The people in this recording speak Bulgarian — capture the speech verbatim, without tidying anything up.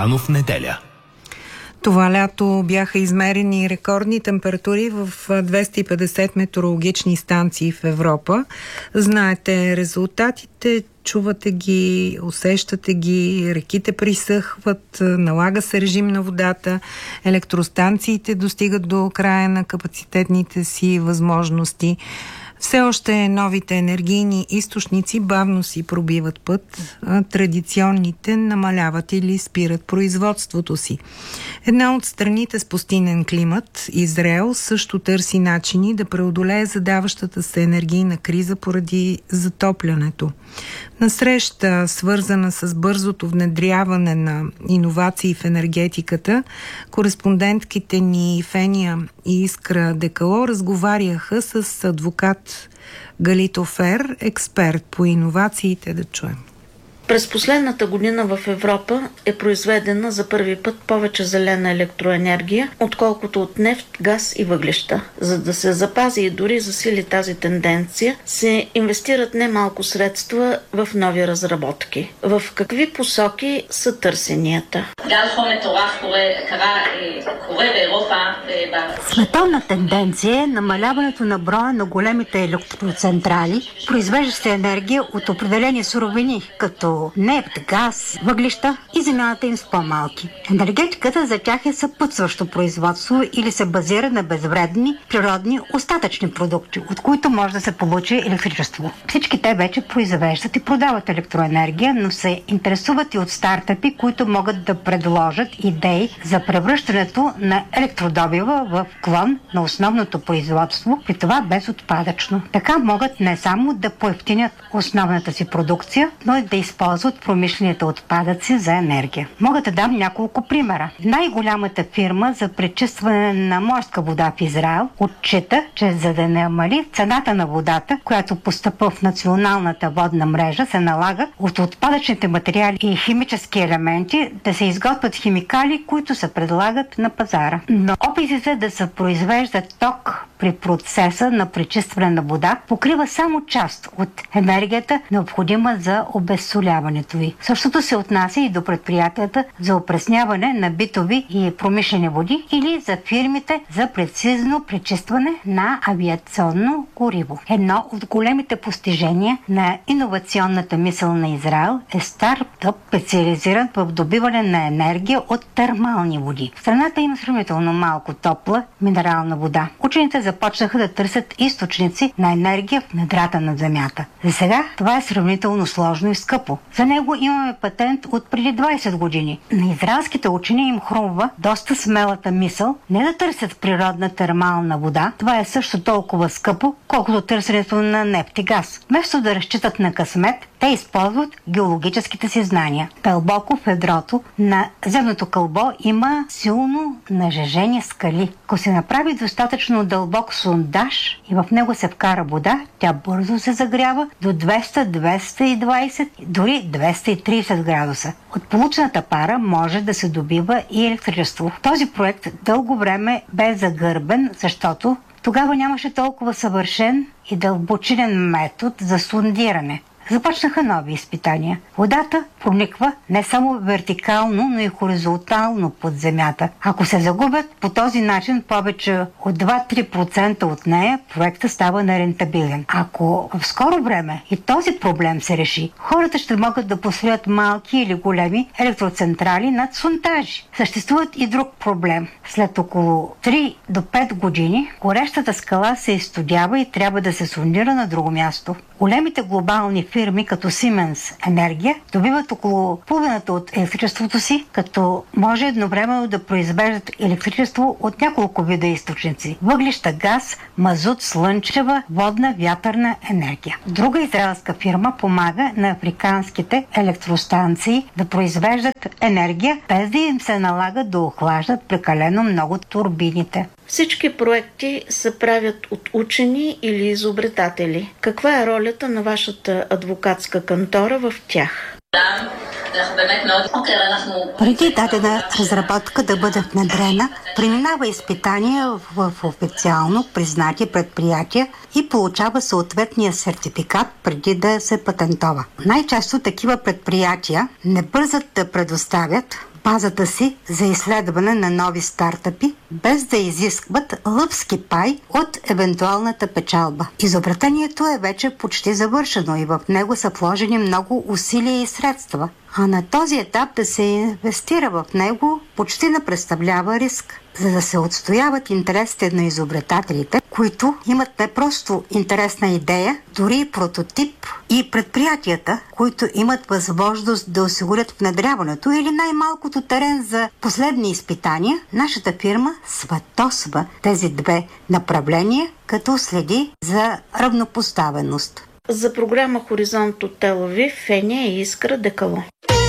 Цветанов неделя. Това лято бяха измерени рекордни температури в двеста и петдесет метеорологични станции в Европа. Знаете резултатите, чувате ги, усещате ги, реките присъхват, налага се режим на водата, електростанциите достигат до края на капацитетните си възможности. Все още новите енергийни източници бавно си пробиват път, а традиционните намаляват или спират производството си. Една от страните с пустинен климат, Израел, също търси начини да преодолее задаващата се енергийна криза поради затоплянето. На среща, свързана с бързото внедряване на иновации в енергетиката, кореспондентките ни Фения и Искра Декало разговаряха с адвокат Галито Фер, експерт по иновациите. Да чуем. През последната година в Европа е произведена за първи път повече зелена електроенергия, отколкото от нефт, газ и въглища. За да се запази и дори засили тази тенденция, се инвестират немалко средства в нови разработки. В какви посоки са търсенията? Световна тенденция е намаляването на броя на големите електроцентрали, произвеждаща енергия от определени суровини, като нефт, газ, въглища и замяната им с по-малки. Енергетиката за тях е съпътстващо производство или се базира на безвредни, природни, остатъчни продукти, от които може да се получи електричество. Всички те вече произвеждат и продават електроенергия, но се интересуват и от стартъпи, които могат да предложат идеи за превръщането на електродобива в клон на основното производство, при това безотпадъчно. Така могат не само да поевтинят основната си продукция, но и да използват използват промишлените отпадъци за енергия. Мога да дам няколко примера. Най-голямата фирма за пречистване на морска вода в Израел отчита, че за да намали цената на водата, която постъпва в националната водна мрежа, се налага от отпадъчните материали и химически елементи да се изготвят химикали, които се предлагат на пазара. Но опитите да се произвежда ток при процеса на пречистване на вода покрива само част от енергията, необходима за обезсоляването ви. Същото се отнася и до предприятията за опресняване на битови и промишлени води или за фирмите за прецизно пречистване на авиационно гориво. Едно от големите постижения на иновационната мисъл на Израел е стартъп, специализиран в добиване на енергия от термални води. В страната има сравнително малко топла минерална вода. Учените започнаха да търсят източници на енергия в недрата на земята. За сега това е сравнително сложно и скъпо. За него имаме патент от преди двайсет години. На израелските учени им хрумва доста смелата мисъл не да търсят природна термална вода. Това е също толкова скъпо, колкото търсенето на нефт и газ. Вместо да разчитат на късмет, те използват геологическите си знания. Дълбоко в ядрото на земното кълбо има силно нажежени скали. Ако се направи достатъчно дълбок сондаж и в него се вкара вода, тя бързо се загрява до двеста до двеста и двайсет, дори двеста и трийсет градуса. От получената пара може да се добива и електричество. Този проект дълго време бе загърбен, защото тогава нямаше толкова съвършен и дълбочинен метод за сондиране. Започнаха нови изпитания. Водата прониква не само вертикално, но и хоризонтално под земята. Ако се загубят по този начин повече от два до три процента от нея, проектът става нерентабилен. Ако в скоро време и този проблем се реши, хората ще могат да построят малки или големи електроцентрали над сондажи. Съществуват и друг проблем. След около три до пет години горещата скала се изстудява и трябва да се сондира на друго място. Големите глобални фирми като Siemens Енергия добиват около половината от електричеството си, като може едновременно да произвеждат електричество от няколко вида източници: въглища, газ, мазут, слънчева, водна, вятърна енергия. Друга израелска фирма помага на африканските електростанции да произвеждат енергия, без да им се налага да охлаждат прекалено много турбините. Всички проекти се правят от учени или изобретатели. Каква е ролята на вашата адвокатска кантора в тях? Преди дадена разработка да бъде внедрена, преминава изпитания в официално признати предприятия и получава съответния сертификат преди да се патентова. Най-често такива предприятия не бързат да предоставят базата си за изследване на нови стартъпи, без да изискват лъвски пай от евентуалната печалба. Изобретението е вече почти завършено и в него са вложени много усилия и средства. А на този етап да се инвестира в него почти не представлява риск. За да се отстояват интересите на изобретателите, които имат не просто интересна идея, дори и прототип, и предприятията, които имат възможност да осигурят внедряването или най-малкото терен за последни изпитания, нашата фирма сватосва тези две направления, като следи за равнопоставеност. За програма Хоризонт от Тел Авив, Фения и Искра Декало.